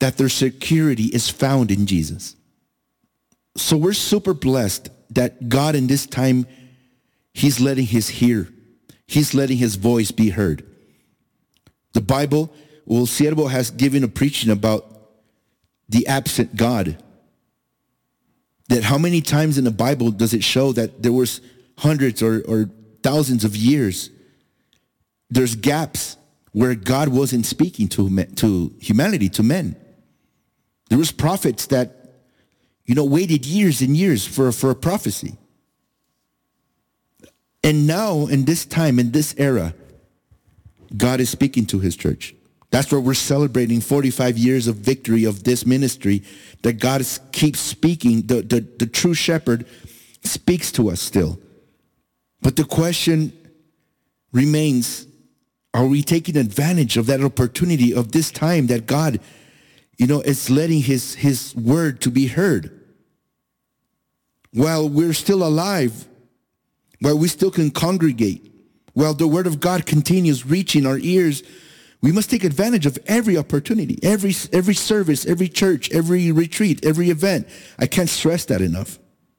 that their security is found in Jesus. So we're super blessed that God in this time, he's letting He's letting his voice be heard. The Bible, Siervo has given a preaching about the absent God. That how many times in the Bible does it show that there was hundreds or thousands of years, there's gaps where God wasn't speaking to humanity, to men. There was prophets that, waited years and years for a prophecy. And now, in this time, in this era, God is speaking to his church. That's where we're celebrating 45 years of victory of this ministry, that God keeps speaking. The true shepherd speaks to us still. But the question remains, are we taking advantage of that opportunity of this time that God, is letting his word to be heard? While we're still alive, while we still can congregate, while the word of God continues reaching our ears, we must take advantage of every opportunity, every service, every church, every retreat, every event. I can't stress that enough.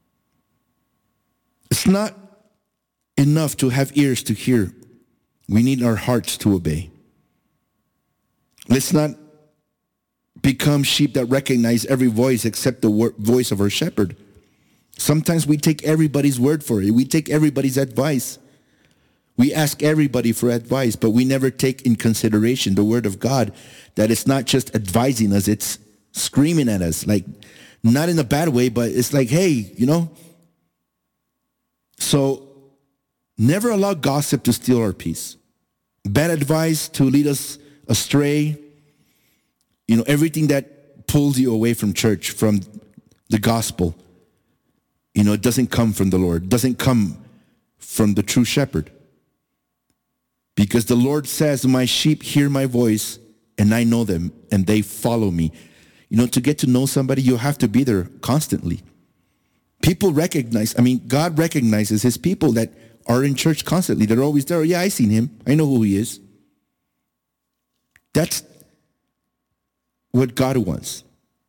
It's not enough to have ears to hear. We need our hearts to obey. Let's not become sheep that recognize every voice except the voice of our shepherd. Sometimes we take everybody's word for it. We take everybody's advice. We ask everybody for advice, but we never take in consideration the word of God, that it's not just advising us, it's screaming at us, like not in a bad way, but it's like, hey, So never allow gossip to steal our peace. Bad advice to lead us astray. Everything that pulls you away from church, from the gospel, it doesn't come from the Lord. It doesn't come from the true shepherd. Because the Lord says, my sheep hear my voice, and I know them, and they follow me. To get to know somebody, you have to be there constantly. People God recognizes his people that are in church constantly. They're always there. Yeah, I seen him. I know who he is. That's what God wants.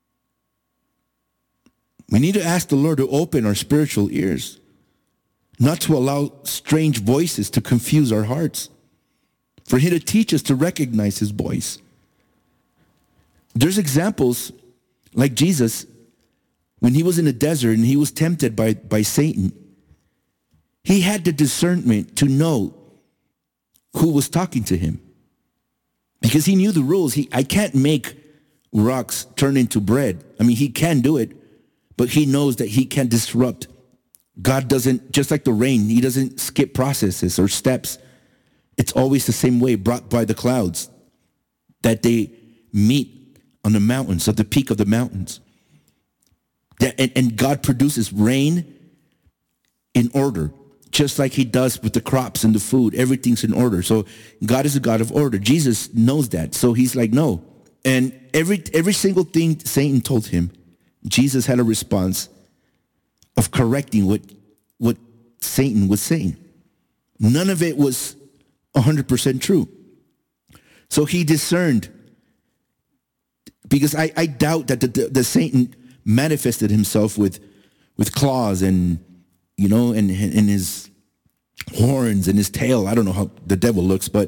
We need to ask the Lord to open our spiritual ears, not to allow strange voices to confuse our hearts, for him to teach us to recognize his voice. There's examples like Jesus, when he was in the desert and he was tempted by Satan. He had the discernment to know who was talking to him, because he knew the rules. I can't make rocks turn into bread. He can do it, but he knows that he can disrupt. God doesn't, just like the rain, he doesn't skip processes or steps. It's always the same way, brought by the clouds, that they meet on the mountains, at the peak of the mountains. And God produces rain in order, just like he does with the crops and the food. Everything's in order. So God is a God of order. Jesus knows that. So he's like, no. And every single thing Satan told him, Jesus had a response of correcting what Satan was saying. None of it was 100% true. So he discerned, because I doubt that the Satan manifested himself with claws and and his horns and his tail. I don't know how the devil looks, but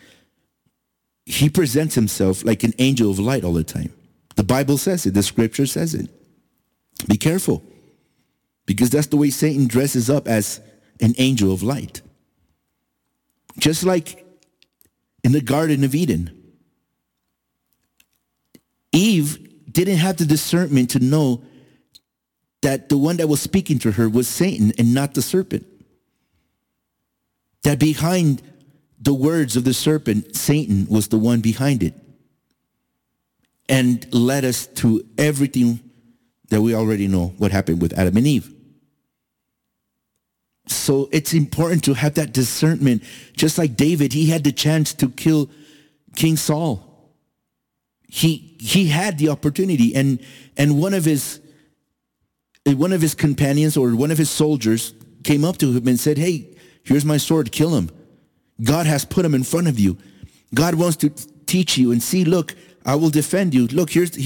he presents himself like an angel of light all the time. The Bible says it. The scripture says it. Be careful, because that's the way Satan dresses up, as an angel of light. Just like in the Garden of Eden, Eve didn't have the discernment to know that the one that was speaking to her was Satan and not the serpent. That behind the words of the serpent, Satan was the one behind it, and led us to everything that we already know what happened with Adam and Eve. So it's important to have that discernment. Just like David, he had the chance to kill King Saul. He had the opportunity, and one of his companions or one of his soldiers came up to him and said, hey, here's my sword, kill him. God has put him in front of you. God wants to teach you and see, look, I will defend you. Look, here's